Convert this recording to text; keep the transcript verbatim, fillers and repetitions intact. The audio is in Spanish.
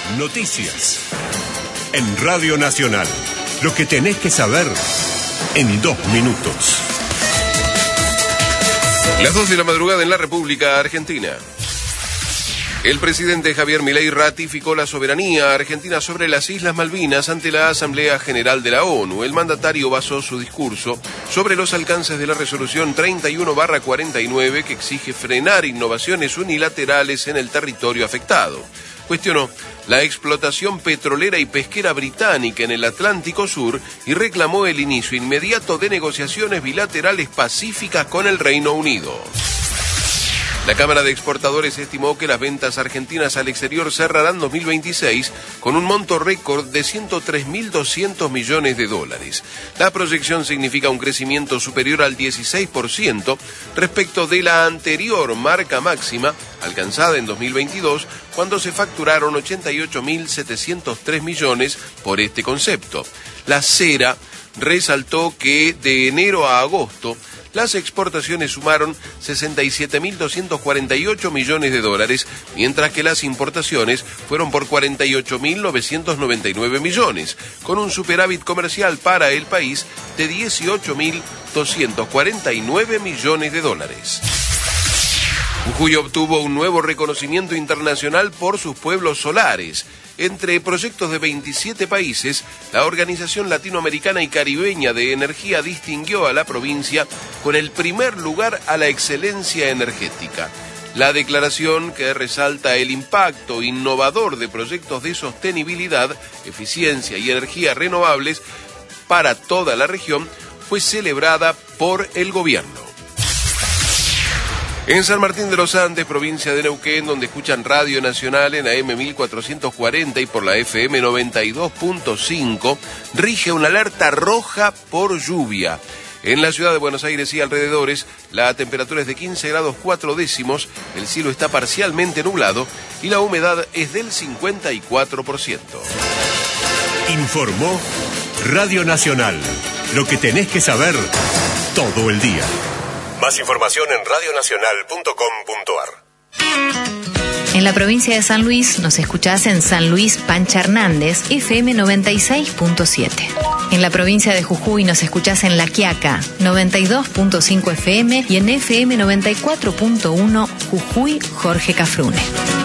Noticias. En Radio Nacional. Lo que tenés que saber en dos minutos. Las dos de la madrugada en la República Argentina. El presidente Javier Milei ratificó la soberanía argentina sobre las Islas Malvinas ante la Asamblea General de la ONU. El mandatario basó su discurso sobre los alcances de la resolución treinta y uno barra cuarenta y nueve que exige frenar innovaciones unilaterales en el territorio afectado. Cuestionó la explotación petrolera y pesquera británica en el Atlántico Sur y reclamó el inicio inmediato de negociaciones bilaterales pacíficas con el Reino Unido. La Cámara de Exportadores estimó que las ventas argentinas al exterior cerrarán dos mil veintiséis con un monto récord de ciento tres mil doscientos millones de dólares. La proyección significa un crecimiento superior al dieciséis por ciento respecto de la anterior marca máxima alcanzada en dos mil veintidós, cuando se facturaron ochenta y ocho mil setecientos tres millones por este concepto. La Cera resaltó que de enero a agosto las exportaciones sumaron sesenta y siete mil doscientos cuarenta y ocho millones de dólares, mientras que las importaciones fueron por cuarenta y ocho mil novecientos noventa y nueve millones, con un superávit comercial para el país de dieciocho mil doscientos cuarenta y nueve millones de dólares. Jujuy obtuvo un nuevo reconocimiento internacional por sus pueblos solares. Entre proyectos de veintisiete países, la Organización Latinoamericana y Caribeña de Energía distinguió a la provincia con el primer lugar a la excelencia energética. La declaración, que resalta el impacto innovador de proyectos de sostenibilidad, eficiencia y energías renovables para toda la región, fue celebrada por el gobierno. En San Martín de los Andes, provincia de Neuquén, donde escuchan Radio Nacional en A M mil cuatrocientos cuarenta y por la F M noventa y dos punto cinco, rige una alerta roja por lluvia. En la ciudad de Buenos Aires y alrededores, la temperatura es de quince grados cuatro décimos, el cielo está parcialmente nublado y la humedad es del cincuenta y cuatro por ciento. Informó Radio Nacional. Lo que tenés que saber todo el día. Más información en radio nacional punto com punto a r. En la provincia de San Luis nos escuchás en San Luis Pancha Hernández, F M noventa y seis punto siete. En la provincia de Jujuy nos escuchás en La Quiaca, noventa y dos punto cinco F M y en F M noventa y cuatro punto uno Jujuy Jorge Cafrune.